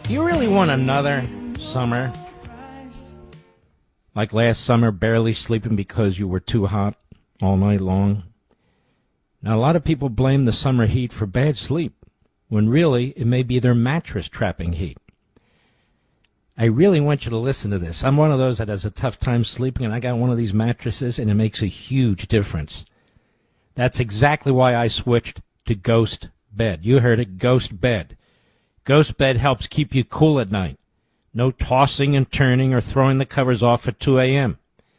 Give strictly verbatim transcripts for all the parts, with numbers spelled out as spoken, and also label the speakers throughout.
Speaker 1: Do you really want another summer? Like last summer, barely sleeping because you were too hot all night long? Now, a lot of people blame the summer heat for bad sleep, when really it may be their mattress trapping heat. I really want you to listen to this. I'm one of those that has a tough time sleeping, and I got one of these mattresses, and it makes a huge difference. That's exactly why I switched to Ghost Bed. You heard it, Ghost Bed. Ghost Bed helps keep you cool at night. No tossing and turning or throwing the covers off at two a.m.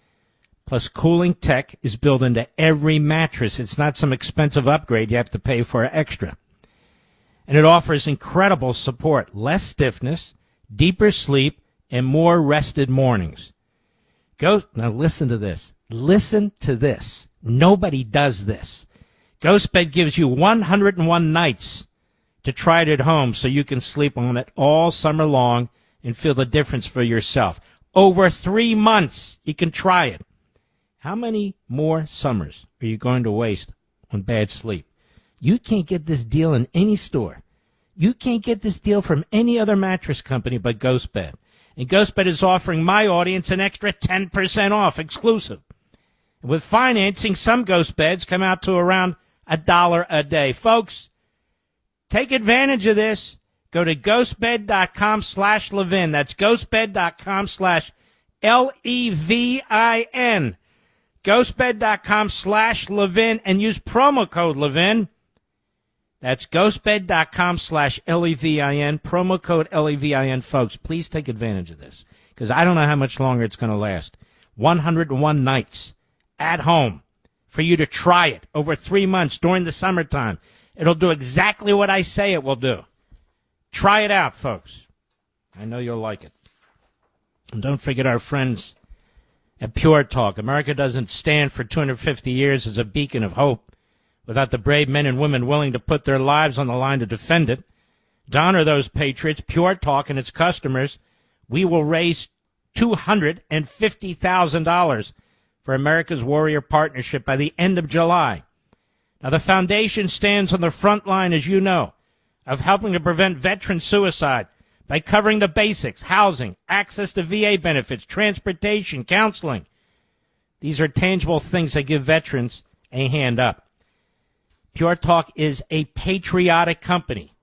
Speaker 1: Plus, cooling tech is built into every mattress. It's not some expensive upgrade you have to pay for extra. And it offers incredible support, less stiffness, deeper sleep, and more rested mornings. Ghost, now listen to this. Listen to this. Nobody does this. Ghost Bed gives you one hundred one nights to try it at home so you can sleep on it all summer long and feel the difference for yourself. Over three months, you can try it. How many more summers are you going to waste on bad sleep? You can't get this deal in any store. You can't get this deal from any other mattress company but Ghost Bed. And Ghost Bed is offering my audience an extra ten percent off, exclusive. And with financing, some Ghost Beds come out to around a dollar a day. Folks, take advantage of this. Go to ghostbed.com slash Levin. That's ghostbed.com slash L E V I N. ghostbed.com slash Levin and use promo code Levin. That's ghostbed.com slash L E V I N, promo code L E V I N. Folks, please take advantage of this because I don't know how much longer it's going to last. one hundred one nights at home for you to try it over three months during the summertime. It'll do exactly what I say it will do. Try it out, folks. I know you'll like it. And don't forget our friends at Pure Talk. America doesn't stand for two hundred fifty years as a beacon of hope without the brave men and women willing to put their lives on the line to defend it. To honor those patriots, Pure Talk and its customers, we will raise two hundred fifty thousand dollars for America's Warrior Partnership by the end of July. Now, the foundation stands on the front line, as you know, of helping to prevent veteran suicide by covering the basics, housing, access to V A benefits, transportation, counseling. These are tangible things that give veterans a hand up. Pure Talk is a patriotic company,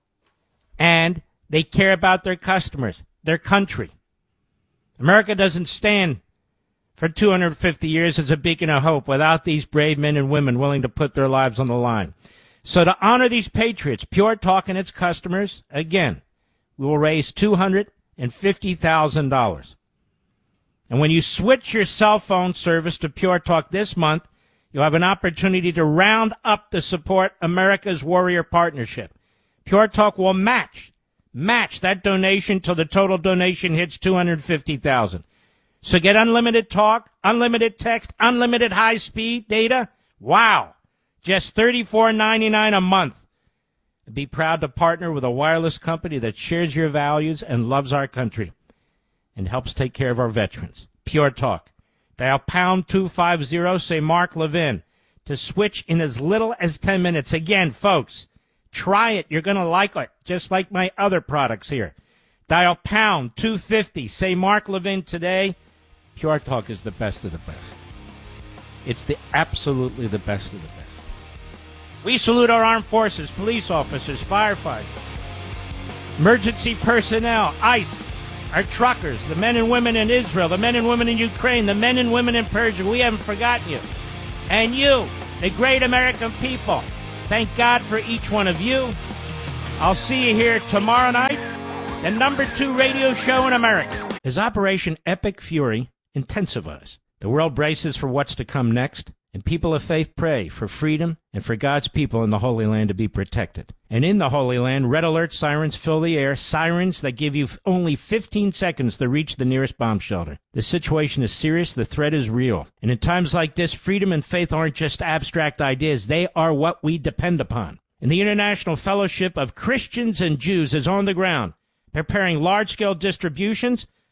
Speaker 1: and they care about their customers, their country. America doesn't stand for two hundred fifty years as a beacon of hope without these brave men and women willing to put their lives on the line. So to honor these patriots, Pure Talk and its customers, again, we will raise two hundred fifty thousand dollars. And when you switch your cell phone service to Pure Talk this month, you'll have an opportunity to round up to support America's Warrior Partnership. Pure Talk will match, match that donation till the total donation hits two hundred fifty thousand dollars. So get unlimited talk, unlimited text, unlimited high-speed data. Wow. Just thirty-four ninety-nine a month. Be proud to partner with a wireless company that shares your values and loves our country and helps take care of our veterans. Pure Talk. Dial pound two fifty, say Mark Levin, to switch in as little as ten minutes. Again, folks, try it. You're going to like it, just like my other products here. Dial pound two fifty, say Mark Levin today. Pure Talk is the best of the best. It's the absolutely the best of the best. We salute our armed forces, police officers, firefighters, emergency personnel, ICE, our truckers, the men and women in Israel, the men and women in Ukraine, the men and women in Persia. We haven't forgotten you. And you, the great American people. Thank God for each one of you. I'll see you here tomorrow night. The number two radio show in America. As Operation Epic Fury intensifies, the world braces for what's to come next, and people of faith pray for freedom and for God's people in the Holy Land to be protected. And in the Holy Land, red alert sirens fill the air, sirens that give you only fifteen seconds to reach the nearest bomb shelter. The situation is serious, the threat is real. And in times like this, freedom and faith aren't just abstract ideas, they are what we depend upon. And the International Fellowship of Christians and Jews is on the ground, preparing large-scale distributions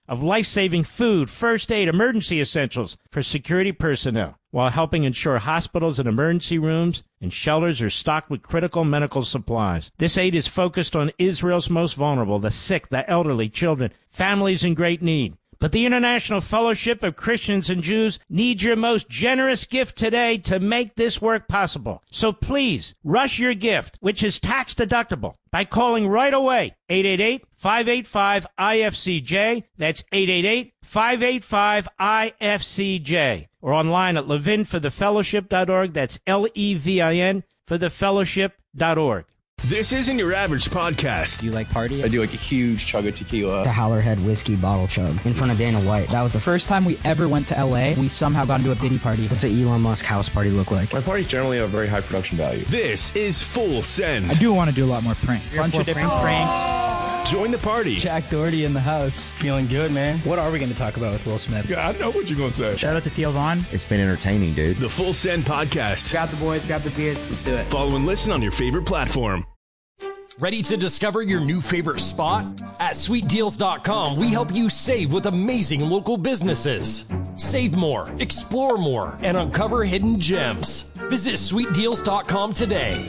Speaker 1: of life-saving food, first aid, emergency essentials for security personnel, while helping ensure hospitals and emergency rooms and shelters are stocked with critical medical supplies. This aid is focused on Israel's most vulnerable, the sick, the elderly, children, families in great need. But the International Fellowship of Christians and Jews needs your most generous gift today to make this work possible. So please, rush your gift, which is tax deductible, by calling right away, eight eight eight, five eight five, I F C J. That's eight eight eight, five eight five, I F C J. Or online at levin for the fellowship dot org. That's L E V I N for the fellowship dot org.
Speaker 2: This isn't your average podcast.
Speaker 3: Do you like party?
Speaker 4: I do like a huge chug of tequila.
Speaker 3: The Howlerhead whiskey bottle chug in front of Dana White. That was the first time we ever went to L A. We somehow got into a biddy party. What's an Elon Musk house party look like?
Speaker 4: My parties generally have very high production value.
Speaker 2: This is Full Send.
Speaker 5: I do want to do a lot more pranks.
Speaker 3: Bunch of different pranks.
Speaker 2: Join the party.
Speaker 5: Jack Doherty in the house.
Speaker 3: Feeling good, man. What are we going to talk about with Will Smith?
Speaker 4: Yeah, I know what you're going to say.
Speaker 5: Shout out to Theo Vaughn.
Speaker 6: It's been entertaining, dude.
Speaker 2: The Full Send podcast.
Speaker 3: Grab the boys, grab the beers. Let's do it.
Speaker 2: Follow and listen on your favorite platform.
Speaker 7: Ready to discover your new favorite spot? At sweet deals dot com, we help you save with amazing local businesses. Save more, explore more, and uncover hidden gems. Visit sweet deals dot com today.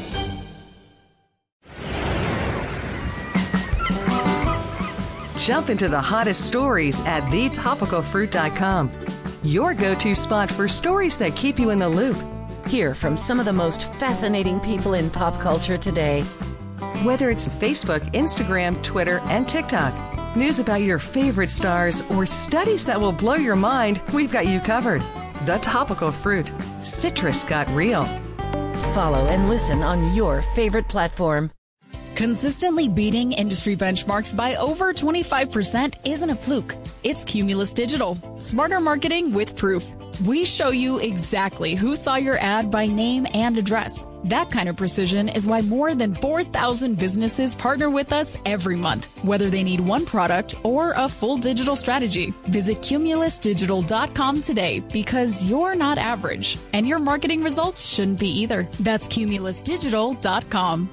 Speaker 8: Jump into the hottest stories at the topical fruit dot com. Your go-to spot for stories that keep you in the loop.
Speaker 9: Hear from some of the most fascinating people in pop culture today.
Speaker 8: Whether it's Facebook, Instagram, Twitter, and TikTok, news about your favorite stars, or studies that will blow your mind, we've got you covered. The Topical Fruit. Citrus got real.
Speaker 9: Follow and listen on your favorite platform.
Speaker 10: Consistently beating industry benchmarks by over twenty-five percent isn't a fluke. It's Cumulus Digital. Smarter marketing with proof. We show you exactly who saw your ad by name and address. That kind of precision is why more than four thousand businesses partner with us every month, whether they need one product or a full digital strategy. Visit cumulus digital dot com today, because you're not average, and your marketing results shouldn't be either. That's cumulus digital dot com.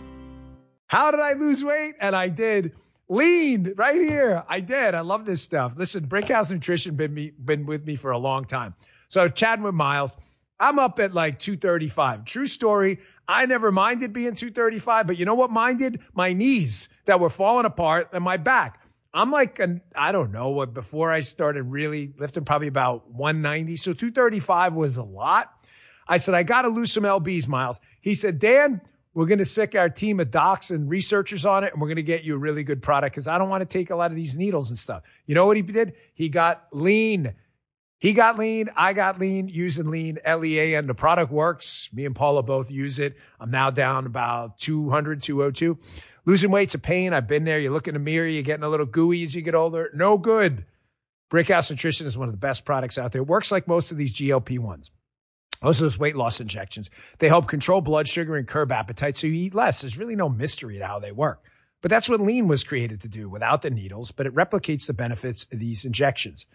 Speaker 11: How did I lose weight? And I did. Lean right here. I did. I love this stuff. Listen, Brickhouse Nutrition been me, been with me for a long time. So chatting with Miles, I'm up at like two thirty-five. True story. I never minded being two thirty-five, but you know what minded? My knees that were falling apart and my back. I'm like, an, I don't know what, before I started really lifting, probably about one ninety. So two thirty-five was a lot. I said, I got to lose some L Bs, Miles. He said, Dan, we're going to sick our team of docs and researchers on it, and we're going to get you a really good product because I don't want to take a lot of these needles and stuff. You know what he did? He got lean. He got lean. I got lean using lean, L E A N. The product works. Me and Paula both use it. I'm now down about two hundred, two oh two. Losing weight's a pain. I've been there. You look in the mirror. You're getting a little gooey as you get older. No good. Brickhouse Nutrition is one of the best products out there. It works like most of these G L P ones. Most of those weight loss injections. They help control blood sugar and curb appetite so you eat less. There's really no mystery to how they work. But that's what lean was created to do without the needles, but it replicates the benefits of these injections.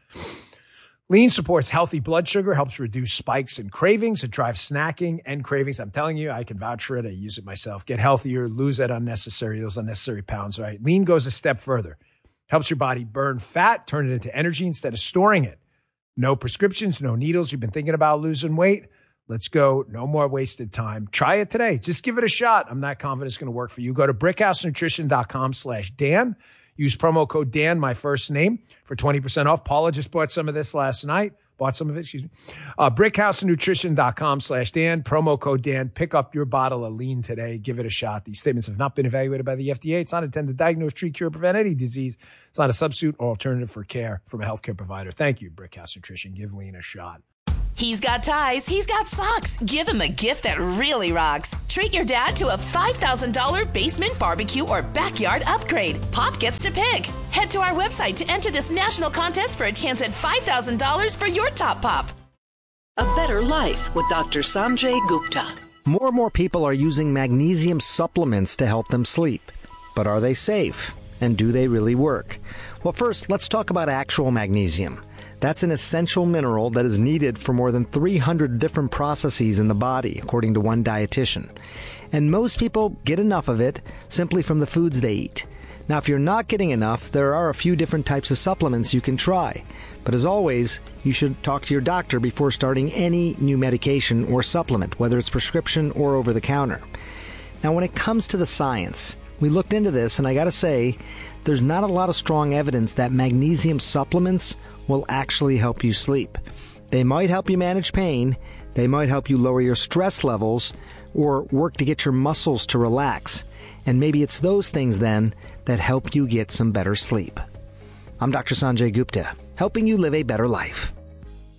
Speaker 11: Lean supports healthy blood sugar, helps reduce spikes and cravings. It drives snacking and cravings. I'm telling you, I can vouch for it. I use it myself. Get healthier, lose that unnecessary, those unnecessary pounds, right? Lean goes a step further. Helps your body burn fat, turn it into energy instead of storing it. No prescriptions, no needles. You've been thinking about losing weight? Let's go. No more wasted time. Try it today. Just give it a shot. I'm not confident it's going to work for you. Go to brickhouse nutrition dot com slash Dan. Use promo code Dan, my first name, for twenty percent off. Paula just bought some of this last night. Bought some of it, excuse me. Uh, brickhouse nutrition dot com slash Dan. Promo code Dan. Pick up your bottle of lean today. Give it a shot. These statements have not been evaluated by the F D A. It's not intended to diagnose, treat, cure, prevent any disease. It's not a substitute or alternative for care from a healthcare provider. Thank you, Brickhouse Nutrition. Give lean a shot.
Speaker 12: He's got ties. He's got socks. Give him a gift that really rocks. Treat your dad to a five thousand dollars basement barbecue or backyard upgrade. Pop gets to pick. Head to our website to enter this national contest for a chance at five thousand dollars for your top pop.
Speaker 13: A better life with Doctor Sanjay Gupta.
Speaker 14: More and more people are using magnesium supplements to help them sleep. But are they safe? And do they really work? Well, first, let's talk about actual magnesium. That's an essential mineral that is needed for more than three hundred different processes in the body, according to one dietitian. And most people get enough of it simply from the foods they eat. Now, if you're not getting enough, there are a few different types of supplements you can try. But as always, you should talk to your doctor before starting any new medication or supplement, whether it's prescription or over the counter. Now, when it comes to the science, we looked into this, and I gotta say, there's not a lot of strong evidence that magnesium supplements will actually help you sleep. They might help you manage pain, they might help you lower your stress levels, or work to get your muscles to relax. And maybe it's those things then that help you get some better sleep. I'm Doctor Sanjay Gupta, helping you live a better life.